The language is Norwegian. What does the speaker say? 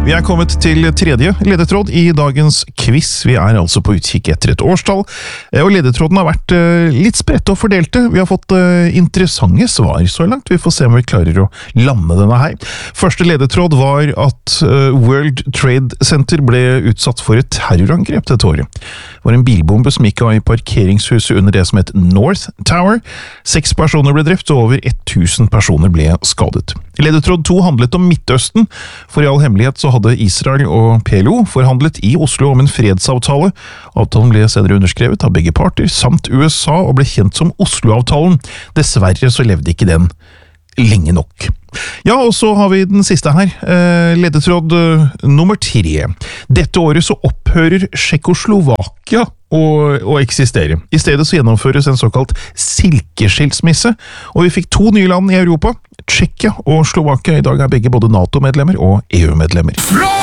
Vi er kommet til tredje ledetråd i dagens quiz. Vi er altså på utkikk etter et årstall, og ledetråden har vært litt spredt og fordelte. Vi har fått interessante svar så langt. Vi får se om vi klarer å lande denne her. Første ledetråd var at World Trade Center ble utsatt for et terrorangrep dette året. Det var en bilbombe som gikk av i parkeringshuset under det som het North Tower. 6 personer ble drept, og over 1000 personer ble skadet. Ledetråd 2 handlet om Midtøsten, for i all hemmelighet så hadde Israel og PLO forhandlet i Oslo om en fredsavtale. Avtalen ble senere underskrevet av begge parter, samt USA, og ble kjent som Oslo-avtalen. Dessverre så levde ikke den lenge nok. Ja, og så har vi den siste her. Ledetråd nummer 3. Dette året så opphører Tsjekkoslovakia å eksistere. I stedet så gjennomføres en såkalt silkeskilsmisse, og vi fikk 2 nye land i Europa. Tsjekkia og Slovakia. I dag er begge både NATO-medlemmer og EU-medlemmer.